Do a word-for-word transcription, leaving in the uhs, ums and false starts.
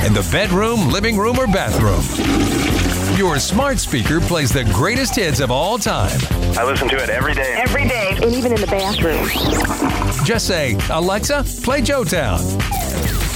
in the bedroom, living room, or bathroom. Your smart speaker plays the greatest hits of all time. I listen to it every day. Every day. And even in the bathroom. Just say, Alexa, play Joe Town.